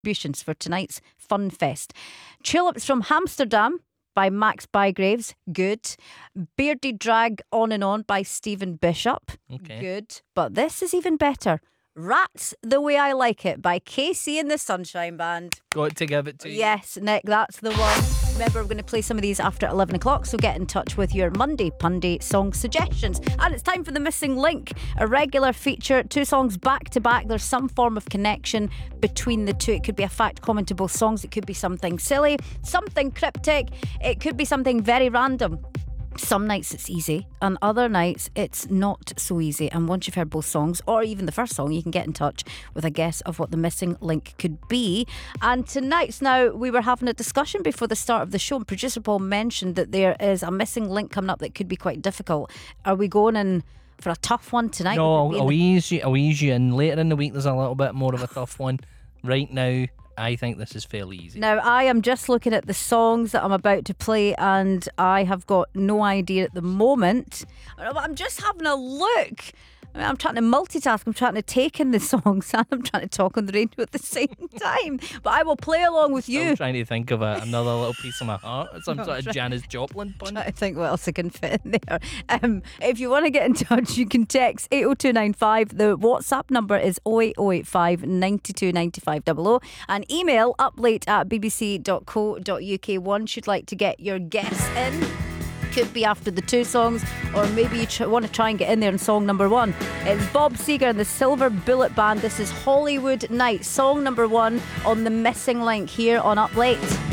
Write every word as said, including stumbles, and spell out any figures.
contributions for tonight's Fun Fest. Tulips from Amsterdam by Max Bygraves, good. Bearded Drag On and On by Stephen Bishop, Okay. good. But this is even better. Rats the Way I Like It by Casey and the Sunshine Band. Got to give it to you. Yes, Nick, that's the one. Remember, we're going to play some of these after eleven o'clock, so get in touch with your Monday Punday song suggestions. And it's time for the Missing Link, a regular feature, two songs back to back. There's some form of connection between the two. It could be a fact common to both songs. It could be something silly, something cryptic. It could be something very random. Some nights it's easy and other nights it's not so easy. And once you've heard both songs or even the first song, you can get in touch with a guess of what the missing link could be. And tonight's now, we were having a discussion before the start of the show and producer Paul mentioned that there is a missing link coming up that could be quite difficult. Are we going in for a tough one tonight? No, I'll, I'll the- ease you, I'll ease you in. Later in the week there's a little bit more of a tough one. Right now I think this is fairly easy. Now, I am just looking at the songs that I'm about to play and I have got no idea at the moment. I'm just having a look. I mean, I'm trying to multitask. I'm trying to take in the songs and I'm trying to talk on the radio at the same time. But I will play along with you. I'm trying to think of a, another little piece of my heart. Some No, sort of try- Janis Joplin pun. I think what else I can fit in there. Um, if you want to get in touch, you can text eight oh two nine five. The WhatsApp number is oh eight oh eight five nine two nine five zero zero. And email uplate at b b c dot co dot u k. Once you'd like to get your guess in. Could be after the two songs, or maybe you tr- want to try and get in there in song number one. It's Bob Seger and the Silver Bullet Band. This is Hollywood Night, song number one on the Missing Link here on Up Late.